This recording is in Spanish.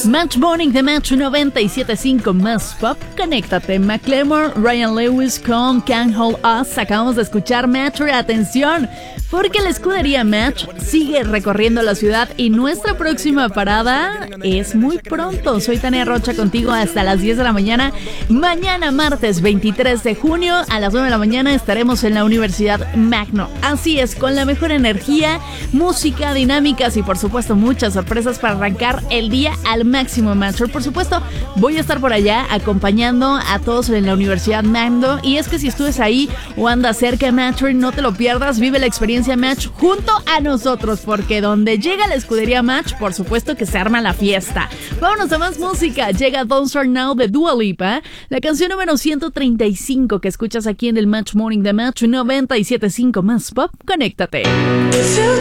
Match Morning de Match 97.5 más pop. Conéctate. Macklemore, Ryan Lewis con Can't Hold Us. Acabamos de escuchar Match. Atención, porque la escudería Match sigue recorriendo la ciudad y nuestra próxima parada es muy pronto. Soy Tania Rocha contigo hasta las 10 de la mañana. Mañana martes 23 de junio a las 9 de la mañana estaremos en la Universidad Magno. Así es, con la mejor energía, música, dinámicas y por supuesto muchas sorpresas para arrancar el día al máximo. Match. Por supuesto voy a estar por allá acompañando a todos en la Universidad Magno, y es que si estuves ahí o andas cerca de Match, no te lo pierdas. Vive la experiencia Match junto a nosotros, porque donde llega la escudería Match, por supuesto que se arma la fiesta. Vámonos a más música. Llega Don't Start Now de Dua Lipa, la canción número 135 que escuchas aquí en el Match Morning de Match 97.5 más pop. Conéctate.